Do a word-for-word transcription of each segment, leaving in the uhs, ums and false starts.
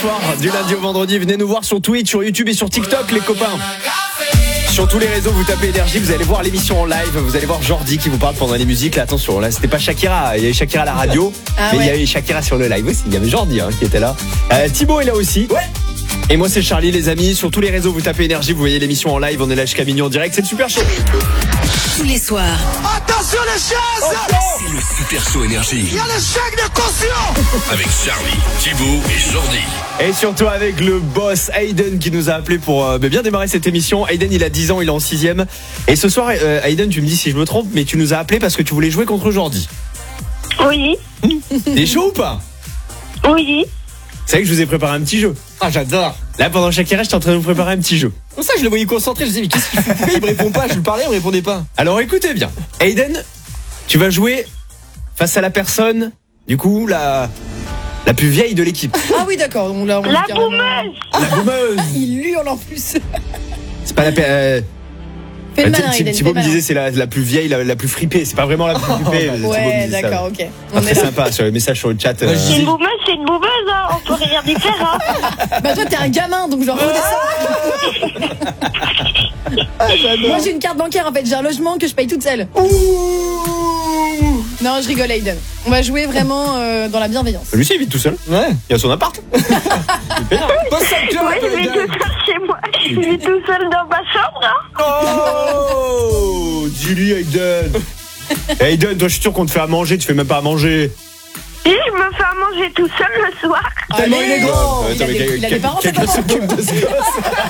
soir, du lundi au vendredi. Venez nous voir sur Twitch, sur YouTube et sur TikTok, les copains. Sur tous les réseaux, vous tapez Énergie, vous allez voir l'émission en live. Vous allez voir Jordi qui vous parle pendant les musiques. Là, attention, là, c'était pas Shakira. Il y avait Shakira à la radio, ah mais ouais. Il y avait Shakira sur le live aussi. Il y avait Jordi hein, qui était là. Euh, Thibaut est là aussi. Ouais. Et moi, c'est Charlie, les amis. Sur tous les réseaux, vous tapez Énergie, vous voyez l'émission en live. On est là jusqu'à minuit en direct. C'est le Super Show. Tous les soirs. Attention les chaises. C'est le Super Show Énergie. Il y a le chèque de caution. Avec Charlie, Thibaut et Jordi. Et surtout avec le boss Hayden qui nous a appelé pour euh, bien démarrer cette émission. Hayden, il a dix ans, il est en sixième. Et ce soir, euh, Hayden, tu me dis si je me trompe, mais tu nous as appelé parce que tu voulais jouer contre Jordi. Oui. T'es chaud ou pas? Oui. C'est vrai que je vous ai préparé un petit jeu. Ah, j'adore. Là, pendant Shakira, j'étais en train de vous préparer un petit jeu. Pour ça, je le voyais concentré. Je me disais, mais qu'est-ce qu'il fait? Pourquoi il me répond pas? Je lui parlais, il me répondait pas. Alors écoutez bien. Hayden, tu vas jouer face à la personne, du coup, la, la plus vieille de l'équipe. Ah oui, d'accord. On l'a, on La carrément... boumeuse. La boumeuse. Il hurle en plus. C'est pas la... Euh... Fais le malin, Hayden. Thibaut me disait c'est la, la plus vieille, la, la plus fripée. C'est pas vraiment la plus fripée. Ouais, d'accord, ok. On est très sympa sur les messages sur le chat. C'est euh... une boumeuse, c'est une boumeuse, hein. On peut rien y faire, hein. Bah toi, t'es un gamin, donc genre redescends. Ah, moi, j'ai une carte bancaire, en fait. J'ai un logement que je paye toute seule. Ouh. Non, je rigole, Hayden. On va jouer vraiment euh, dans la bienveillance. Lui aussi, il vit tout seul. Ouais. Il a son appart. Oui, je vis tout seul chez moi. Je vis tout seul dans ma chambre, hein. Oh, dis-lui, Hayden. Hayden, toi, je suis sûr qu'on te fait à manger. Tu fais même pas à manger. Et je me fais à manger tout seul le soir. Tellement il est grand. Il a des, il a des parents, c'est pas s'occupe de ce gosse.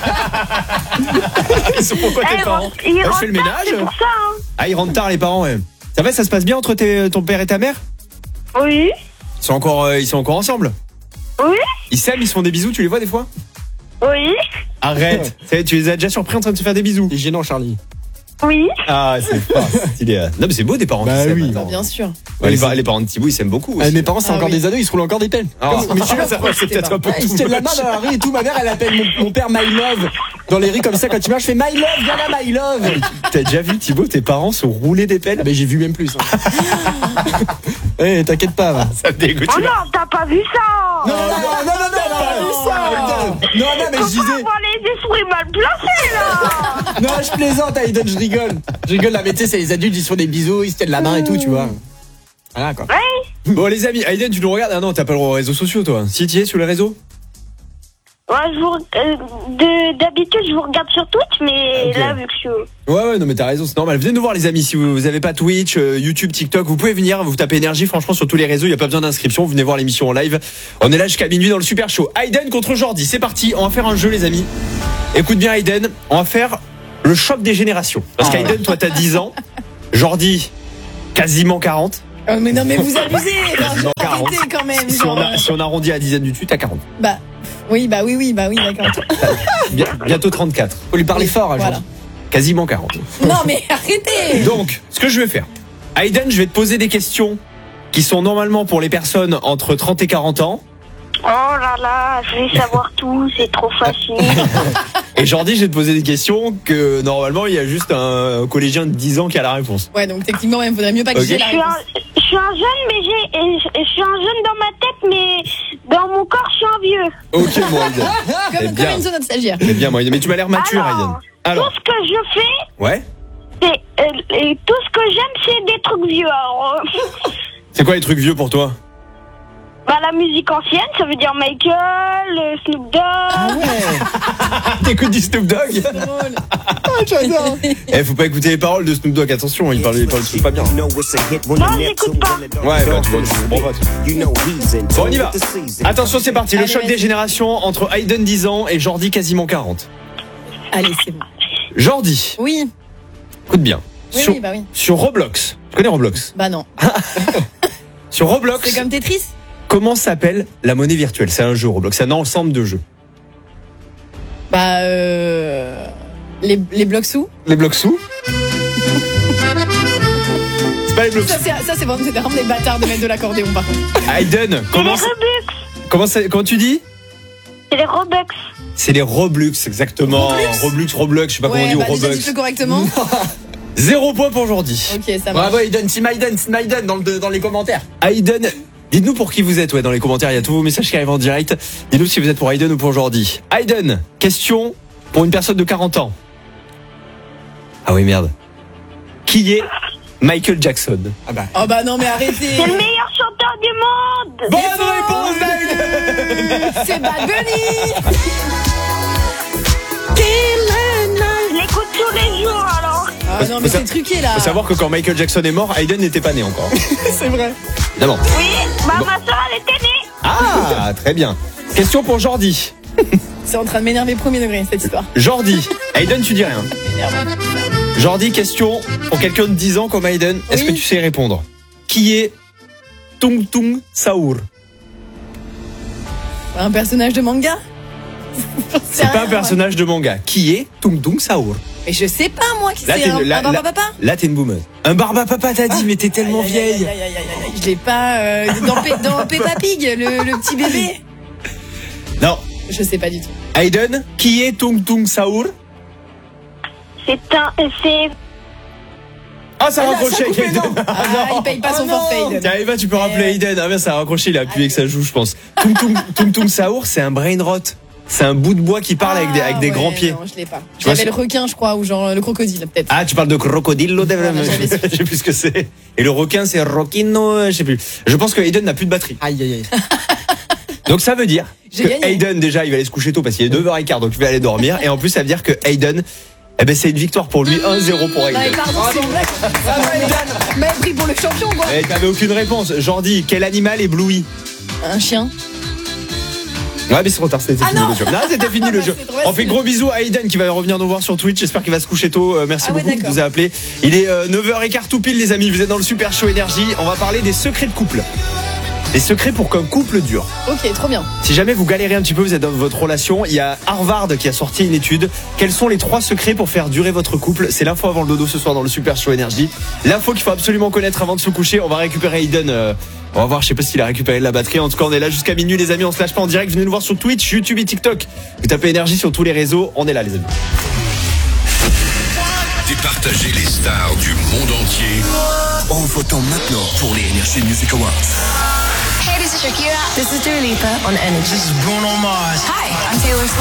Ils sont pourquoi tes Eh, parents? il Ah, je rentre fais le tard, ménage. c'est pour ça, hein. Ah, ils rentrent tard les parents, ouais. Ça va, ça se passe bien entre tes, ton père et ta mère? Oui. Ils sont encore, euh, ils sont encore ensemble? Oui. Ils s'aiment, ils se font des bisous, tu les vois des fois? Oui. Arrête. Ça y est, tu les as déjà surpris en train de se faire des bisous? C'est gênant, Charlie. Oui. Ah, c'est fort. Stylé. Non, mais c'est beau des parents Bah qui s'aiment. oui. Attends. Bah, bien sûr. Ouais, les, les parents de Thibaut, ils s'aiment beaucoup aussi. Ah, mes parents, c'est Ah, encore oui. des ados, ils se roulent encore des pelles. Ah, Comme- mais tu vois, ça va, c'est peut-être un peu Ouais, tout je tiens de la main dans la rue et tout. Ma mère, elle appelle mon, mon père My Love. Dans les rues comme ça, quand il marche, je fais My Love, viens là, My Love. T'as déjà vu Thibaut, tes parents se rouler des pelles? Ah, mais j'ai vu même plus. Hein. Eh, t'inquiète pas, va. Ça me dégoûte. Oh non, t'as pas vu ça. Non, non, non, non, non, non, pas vu non, ça. non, non, non, mais Faut je disais. pas avoir les esprits mal placés, là. Non, je plaisante, Hayden, je rigole. Je rigole, là, mais tu sais, c'est les adultes, ils se font des bisous, ils se tiennent la main et tout, tu vois. Voilà, quoi. Oui. Bon, les amis, Hayden, tu nous regardes? Ah non, t'as pas le droit aux réseaux sociaux, toi. Si tu es sur les réseaux? Ouais, je vous, euh, de, d'habitude, je vous regarde sur Twitch, mais Ok. là, vu que je suis... Ouais, ouais, non, mais t'as raison, c'est normal. Venez nous voir, les amis. Si vous, vous avez pas Twitch, euh, YouTube, TikTok, vous pouvez venir. Vous tapez Énergie, franchement, sur tous les réseaux. Il y a pas besoin d'inscription. Venez voir l'émission en live. On est là jusqu'à minuit dans le Super Show. Hayden contre Jordi. C'est parti. On va faire un jeu, les amis. Écoute bien, Hayden. On va faire le choc des générations. Parce Ah. qu'Hayden, toi, t'as dix ans. Jordi, quasiment quarante. Oh, mais non, mais vous abusez. Quasiment quarante. Arrêtez quand même. Si on, a, si on arrondit à la dizaine du dessus, t'as quarante. Bah, oui, bah oui, oui, bah oui, d'accord. Bien- bientôt trente-quatre. Faut lui parler fort, hein, Voilà. Jordi. Quasiment quarante. Non, mais arrêtez. Donc, ce que je vais faire, Hayden, je vais te poser des questions qui sont normalement pour les personnes entre trente et quarante ans. Oh là là, je vais savoir tout, c'est trop facile. Et Jordi, je vais te poser des questions que normalement, il y a juste un collégien de dix ans qui a la réponse. Ouais, donc techniquement, il faudrait mieux pas que Ok. j'ai la Je suis, un, réponse. je suis un jeune, mais j'ai, et je, je suis un jeune dans ma tête, mais dans mon corps, je suis un vieux. Ok, mon Hayden. Comme, Eh comme bien. Enzo, notre stagiaire. C'est bien, mon Hayden. Mais tu m'as l'air mature, Alors, Hayden. Alors, tout ce que je fais, ouais. c'est, euh, et tout ce que j'aime, c'est des trucs vieux. Alors, euh, C'est quoi les trucs vieux pour toi? bah, la musique ancienne, ça veut dire Michael, euh, Snoop Dogg. Ah ouais. T'écoutes du Snoop Dogg? Drôle. Ah, j'adore. Eh, faut pas écouter les paroles de Snoop Dogg, attention, il parle, il parle pas bien. Non, j'écoute pas. Ouais, bah, tu vois, tu comprends pas. Bon, on y va. Attention, c'est parti. Le Allez, choc vas-y. des générations entre Hayden dix ans et Jordi quasiment quarante. Allez, c'est bon. Jordi, Oui, écoute bien. oui, sur, oui, bah oui. sur Roblox, tu connais Roblox? Bah non. Sur Roblox, C'est comme Tetris. comment s'appelle la monnaie virtuelle? C'est un jeu Roblox, c'est un ensemble de jeux. Bah, euh... Les, les blocs sous. Les blocs sous? C'est pas les blocs Ça, sous. c'est, ça, c'est vraiment, c'est vraiment des bâtards de mettre de l'accordéon, par contre. Hayden, C'est les comment, Robux. comment, ça- comment tu dis? C'est les Robux. C'est les Roblox, exactement. Roblox Roblox, Roblox, je sais pas comment on dit, Ouais, ou bah déjà, Robux. dis-le correctement. Zéro point pour Jordi. Ok, ça va. Bravo, Hayden, Team Hayden, Team Hayden dans, le, dans les commentaires. Hayden, Dites-nous pour qui vous êtes, ouais, dans les commentaires, il y a tous vos messages qui arrivent en direct. Dites-nous si vous êtes pour Hayden ou pour Jordi. Hayden, question pour une personne de quarante ans. Ah oui, merde. Qui est Michael Jackson? Ah bah. Oh bah non mais arrêtez. C'est le meilleur chanteur du monde. Bonne réponse d'Hayden. C'est Bad Bunny. Je l'écoute tous les jours alors. Ah non mais Faut c'est truqué là. Faut savoir que quand Michael Jackson est mort, Hayden n'était pas né encore. C'est vrai. Évidemment. Oui, bah Bon. ma soeur elle était née. Ah, très bien. Question pour Jordi. C'est en train de m'énerver premier degré cette histoire. Jordi. Hayden, tu dis rien. Jordi, question pour quelqu'un de dix ans comme Hayden. Est-ce Oui. que tu sais répondre? Qui est Tung Tung Saour? Un personnage de manga. C'est pas un personnage de manga. Qui est Tung Tung Saour? Mais je sais pas moi qui Là, c'est t'es un, une- là- un barba là- papa. Là, t'es une boomeuse. Un barba papa, t'as dit, mais t'es tellement Aïe, aïe, aïe, vieille. aïe, aïe, aïe, aïe, aïe. Je l'ai pas euh, dans, Pe- dans Peppa Pig, le, le petit bébé. Non. Je sais pas du tout. Hayden, qui est Tung Tung Saour? C'est un, c'est Ah, ça a Ah, raccroché ça a avec coupé, Hayden. non. Ah, Ah, il paye pas Ah, son non. forfait. Hayden. Tiens, Eva, tu peux rappeler Euh, Hayden. Ah, bien, ça a raccroché, il a appuyé que ça joue, je pense. Tung Tung, Tung Tung Saour, c'est un brain rot. C'est un bout de bois qui parle avec des, avec des Ah, grands ouais, pieds. Non, je l'ai pas. Tu vois, J'avais c'est- le requin, je crois, ou genre le crocodile, peut-être. Ah, tu parles de crocodilo, Voilà, j'avais su. je sais plus ce que c'est. Et le requin, c'est Roquino, je sais plus. Je pense que Hayden n'a plus de batterie. Aïe aïe aïe. Donc ça veut dire J'ai que gagné. Hayden, déjà, il va aller se coucher tôt parce qu'il est neuf heures quinze, donc il va aller dormir. Et en plus, ça veut dire que Hayden, eh ben, c'est une victoire pour lui, un zéro pour Non, mais Hayden. pardon, c'est une blague. Il m'a pris pour le champion, quoi. Eh, t'avais aucune réponse. Jordi, quel animal éblouit? Un chien. Ouais, mais c'est trop tard, c'était Ah fini non. le jeu. Non, c'était fini le jeu. C'est trop On facile. fait gros bisous à Hayden qui va revenir nous voir sur Twitch. J'espère qu'il va se coucher tôt. Euh, merci Ah ouais, beaucoup de d'accord. nous a appelé. Il est euh, neuf heures quinze tout pile, les amis. Vous êtes dans le Super Show Énergie. On va parler des secrets de couple. Les secrets pour qu'un couple dure. Ok, trop bien. Si jamais vous galérez un petit peu, vous êtes dans votre relation, il y a Harvard qui a sorti une étude. Quels sont les trois secrets pour faire durer votre couple? C'est l'info avant le dodo ce soir dans le Super Show Énergie. L'info qu'il faut absolument connaître avant de se coucher. On va récupérer Hayden. euh, on va voir, je sais pas s'il a récupéré de la batterie. En tout cas, on est là jusqu'à minuit, les amis. On se lâche pas en direct. Venez nous voir sur Twitch, YouTube et TikTok. Vous tapez Énergie sur tous les réseaux. On est là, les amis. Départager les stars du monde entier en votant maintenant pour les Energy Music Awards. Hey, this is Shakira. This is Dua Lipa on Energy. This is Bruno Mars. Hi, I'm Taylor Swift.